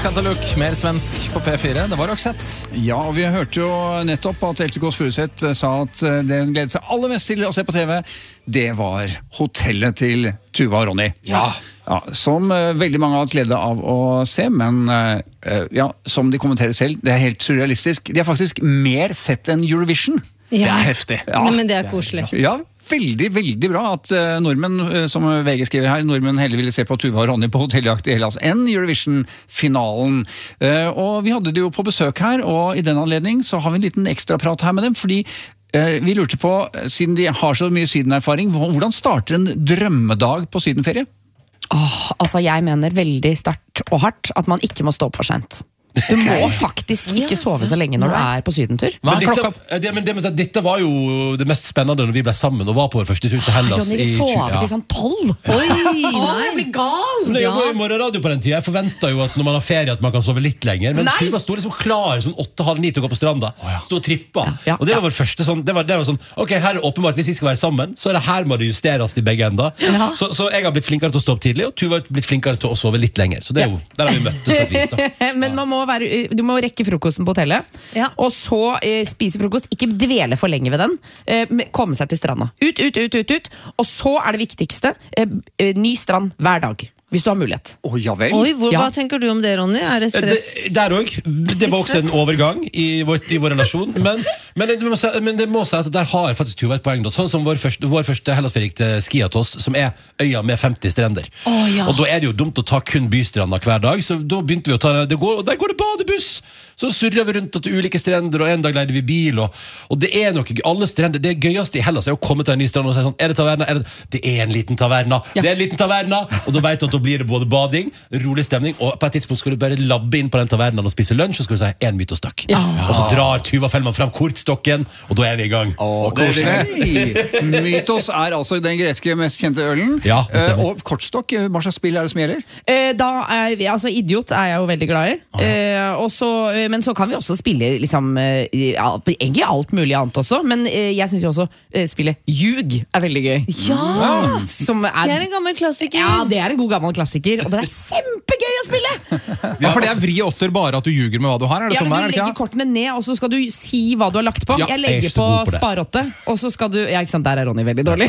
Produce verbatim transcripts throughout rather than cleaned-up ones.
Kataluk, mer svensk på P fire. Det var Roxette. Ja, og vi hørte jo nettopp at Else Kåss Furuseth sa at det hun gledet seg aller mest til å se på T V, det var hotellet til Tuva og Ronny. Ja. Ja, som uh, veldig mange har hatt glede av å se, men uh, ja, som de kommenterer selv, det er helt surrealistisk. De har faktisk mer sett enn Eurovision. Ja. Det er heftig. Ja. Nei, men det er koselig. Ja, veldig, veldig bra at uh, nordmenn, uh, som V G skriver her, nordmenn heller ville se på Tuva og Ronny på hotelljakt i Hellas enn Eurovision-finalen. Uh, og vi hadde det jo på besøk her, og i den anledning så har vi en liten ekstra prat her med dem, fordi uh, vi lurte på, siden de har så mye sydenerfaring, hvordan starter en drømmedag på sydenferie? Åh, altså jeg mener veldig sterkt og hardt at man ikke må stå opp for sent. Du må faktisk ikke sove så lenge når du er på sydentur. Men dette, det, men det, men dette var jo det mest spennende når vi ble sammen og var på vår første tur til Hellas. Ronny, vi sovet til sånn tolv. Oi, nei, jeg blir gal. Men jeg var i morgenradio på den tiden. Jeg forventet jo at når man har ferie at man kan sove litt lenger. Men Tuva stod liksom klar sånn åtte, halv, ni til å gå på stranda. Stod og trippa. Ja, ja, og det var vår første sånn, det var, det var sånn, ok, her er åpenbart, hvis vi skal være sammen, så er det her må det justeres i begge enda. Ja. Så, så jeg har blitt flinkere til å stå opp tidlig, og Tuva har blitt flinkere til å sove litt lenger. Så det er jo, der har vi møttes. Men man må være, du må rekke frokosten på hotellet, ja. Og så eh, spise frokost, ikke dvele for lenge ved den, eh, komme seg til stranda. Ut, ut, ut, ut, ut. Og så er det viktigste, eh, ny strand hver dag. Hvis du har mulighet. Oh, ja vel. Oi, hvor, ja. Hva tenker du om det, Ronny? Er det stress? Det, der også. Det var også en overgang i vår, i vår relasjon. Men, men, det må, men det må si at der har faktisk Tuva et poeng. Da. Sånn som vår første, vår første Hellasferie gikk til Skiatos, som er øya med femti strender. Oh, ja. Og da er det jo dumt å ta kun bystranda hver dag, så da begynte vi å ta det går, og der går det badebuss! Så surrer vi rundt til ulike strender, og en dag leide vi bil, og, og det er nok alle strender. Det gøyeste i Hellas er å komme til en ny strand og si sånn, er det taverna? Er det, det er en liten taverna! Ja. Det er en liten taverna! Og da vet du at da blir det både bading, rolig stemning, og på et tidspunkt skal du bare labbe inn på den tavernaen og spise lunsj, og skal du si en mytostakk. Ja. Og så drar Tuva Fellmann fram kortstokken, og da er vi i gang. Åh, koselig! Mytos er altså den greske mest kjente ølen. Ja, det stemmer. Uh, og kortstokk, hva slags spill er det som gjelder? Uh, da er vi, altså Idiot er jeg jo veldig glad i. Ah, ja. uh, og så, uh, men så kan vi også spille liksom, uh, ja, egentlig alt mulig annet også, men uh, jeg synes jo også uh, spillet Ljug er veldig gøy. Ja! Som er, det er en gammel klassiker. Ja, det er en god gammel klassiker, og det er kjempegøy å spille! Ja, for det er vri åtter bare at du ljuger med hva du har, er det ja, sånn men der? Du legger kortene ned, og så skal du si hva du har lagt på. Ja, jeg legger jeg på, på sparåtte, og så skal du... Ja, ikke sant, der er Ronny veldig dårlig.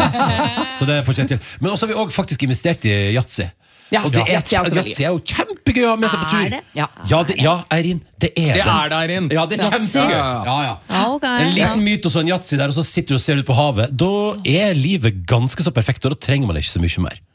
Så det får jeg til. Men også har vi også faktisk investert i Yatzy. Ja, og det er, Yatzy er, Yatzy er jo kjempegøy å ha med seg på tur. Er det? Ja, ja, det, ja Eirin, det er det. Er det, Eirin. Ja, det er kjempegøy. Ja, ja. Ja, okay, en liten ja. myte og så en Yatzy der, og så sitter du og ser ut på havet. Da er livet ganske så perfekt, og da trenger man ikke så mye mer.